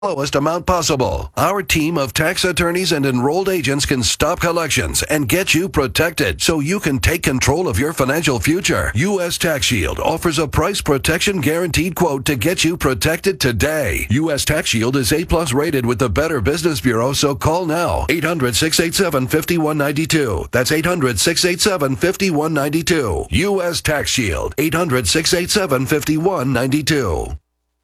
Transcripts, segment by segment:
lowest amount possible. Our team of tax attorneys and enrolled agents can stop collections and get you protected so you can take control of your financial future. U.S. Tax Shield offers a price protection guaranteed quote to get you protected today. U.S. Tax Shield is A+ rated with the Better Business Bureau, so call now. 800-687-5192. That's 800-687-5192. U.S. Tax Shield. 800-687-5192.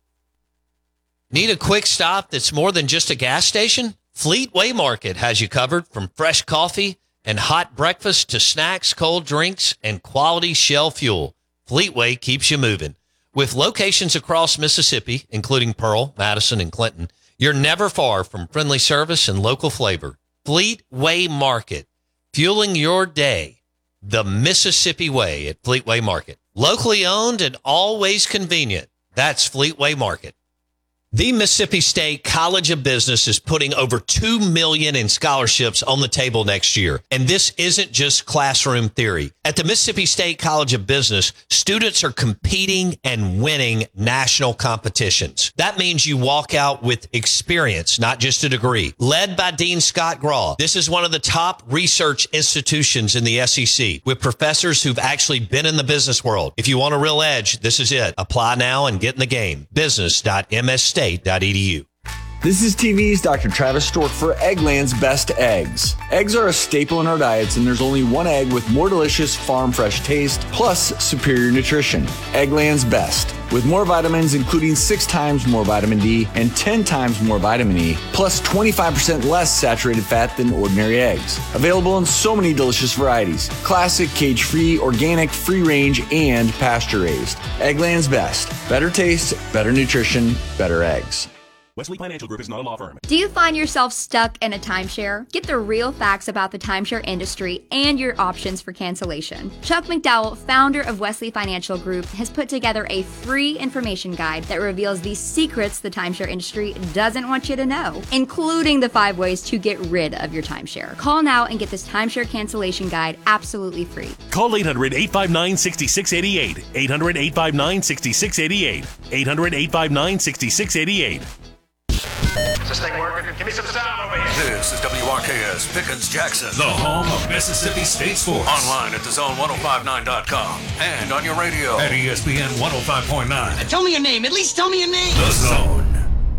Need a quick stop that's more than just a gas station? Fleetway Market has you covered, from fresh coffee and hot breakfast to snacks, cold drinks, and quality Shell fuel. Fleetway keeps you moving. With locations across Mississippi, including Pearl, Madison, and Clinton, you're never far from friendly service and local flavor. Fleetway Market, fueling your day the Mississippi way at Fleetway Market. Locally owned and always convenient. That's Fleetway Market. The Mississippi State College of Business is putting over $2 million in scholarships on the table next year. And this isn't just classroom theory. At the Mississippi State College of Business, students are competing and winning national competitions. That means you walk out with experience, not just a degree. Led by Dean Scott Graw, this is one of the top research institutions in the SEC, with professors who've actually been in the business world. If you want a real edge, this is it. Apply now and get in the game. Business.msstate.edu. This is TV's Dr. Travis Stork for Eggland's Best Eggs. Eggs are a staple in our diets, and there's only one egg with more delicious farm fresh taste plus superior nutrition. Eggland's Best, with more vitamins, including 6 times more vitamin D and 10 times more vitamin E, plus 25% less saturated fat than ordinary eggs. Available in so many delicious varieties: classic, cage-free, organic, free-range, and pasture-raised. Eggland's Best. Better taste, better nutrition, better eggs. Wesley Financial Group is not a law firm. Do you find yourself stuck in a timeshare? Get the real facts about the timeshare industry and your options for cancellation. Chuck McDowell, founder of Wesley Financial Group, has put together a free information guide that reveals the secrets the timeshare industry doesn't want you to know, including the 5 ways to get rid of your timeshare. Call now and get this timeshare cancellation guide absolutely free. Call 800-859-6688. 800-859-6688. 800-859-6688. Is this thing working? Give me some sound over here. This is WRKS Pickens Jackson, the home of Mississippi State sports. Online at thezone1059.com and on your radio at ESPN 105.9. Tell me your name. At least tell me your name. The Zone.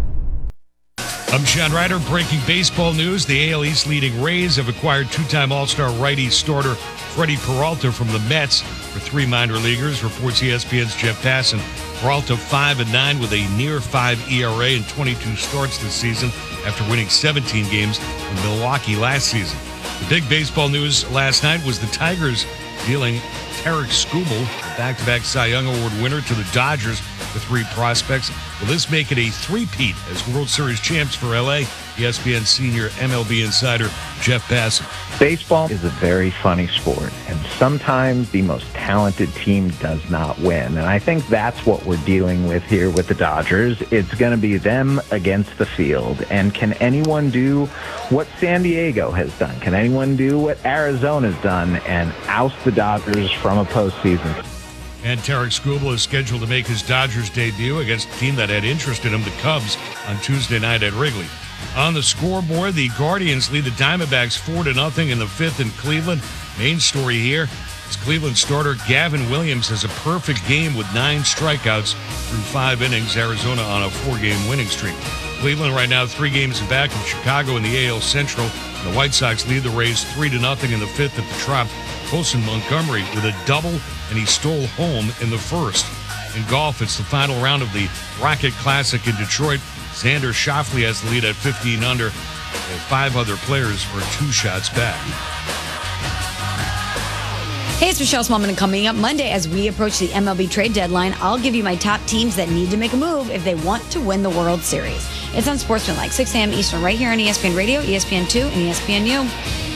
I'm Sean Ryder. Breaking baseball news. The AL East leading Rays have acquired 2-time All-Star righty starter Freddie Peralta from the Mets for 3 minor leaguers, reports ESPN's Jeff Passan. Peralta 5-9 with a near 5 ERA in 22 starts this season after winning 17 games in Milwaukee last season. The big baseball news last night was the Tigers dealing Tarik Skubal, the back-to-back Cy Young Award winner, to the Dodgers for 3 prospects. Will this make it a three-peat as World Series champs for L.A.? ESPN senior MLB insider Jeff Passan. Baseball is a very funny sport, and sometimes the most talented team does not win. And I think that's what we're dealing with here with the Dodgers. It's going to be them against the field. And can anyone do what San Diego has done? Can anyone do what Arizona's done and oust the Dodgers from a postseason? And Tarik Skubal is scheduled to make his Dodgers debut against a team that had interest in him, the Cubs, on Tuesday night at Wrigley. On the scoreboard, the Guardians lead the Diamondbacks 4-0 in the 5th in Cleveland. Main story here is Cleveland starter Gavin Williams has a perfect game with 9 strikeouts through 5 innings. Arizona on a 4-game winning streak. Cleveland right now 3 games back of Chicago in the AL Central. The White Sox lead the Rays 3-0 in the 5th at the Trop. Colson Montgomery with a double, and he stole home in the 1st. In golf, it's the final round of the Rocket Classic in Detroit. Xander Schauffele has the lead at 15 under, and 5 other players are 2 shots back. Hey, it's Michelle Smallman, and coming up Monday as we approach the MLB trade deadline, I'll give you my top teams that need to make a move if they want to win the World Series. It's on Sportsmanlike, 6 a.m. Eastern, right here on ESPN Radio, ESPN2, and ESPNU.